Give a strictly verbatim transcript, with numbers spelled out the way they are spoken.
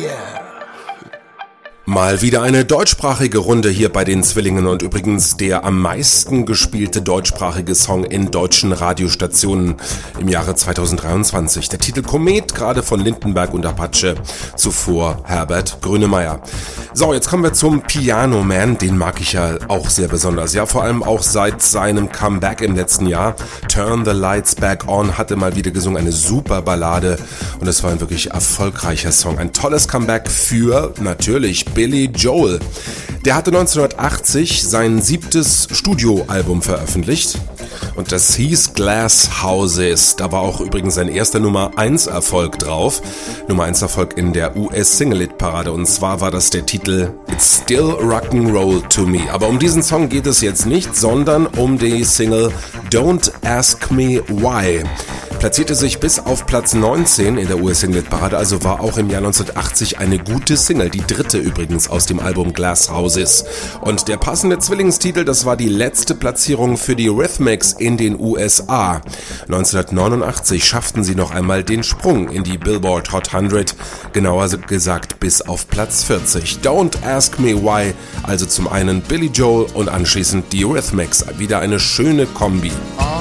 Mal wieder eine deutschsprachige Runde hier bei den Zwillingen und übrigens der am meisten gespielte deutschsprachige Song in deutschen Radiostationen im Jahre zweitausenddreiundzwanzig. Der Titel Komet, gerade von Lindenberg und Apache, zuvor Herbert Grönemeyer. So, jetzt kommen wir zum Piano Man, den mag ich ja auch sehr besonders. Ja, vor allem auch seit seinem Comeback im letzten Jahr. Turn the Lights Back On hatte mal wieder gesungen, eine super Ballade und es war ein wirklich erfolgreicher Song. Ein tolles Comeback für natürlich Billy Joel. Der hatte neunzehnhundertachtzig sein siebtes Studioalbum veröffentlicht und das hieß Glass Houses. Da war auch übrigens sein erster Nummer eins Erfolg drauf. Nummer eins Erfolg in der U S-Single-Hit-Parade und zwar war das der Titel It's Still Rock'n'Roll to Me. Aber um diesen Song geht es jetzt nicht, sondern um die Single Don't Ask Me Why. Platzierte sich bis auf Platz neunzehn in der U S-Single-Parade, also war auch im Jahr neunzehnhundertachtzig eine gute Single, die dritte übrigens aus dem Album Glass Houses. Und der passende Zwillingstitel, das war die letzte Platzierung für die Rhythmics in den U S A. neunzehnhundertneunundachtzig schafften sie noch einmal den Sprung in die Billboard Hot hundert, genauer gesagt bis auf Platz vierzig. Don't Ask Me Why, also zum einen Billy Joel und anschließend die Rhythmics, wieder eine schöne Kombi.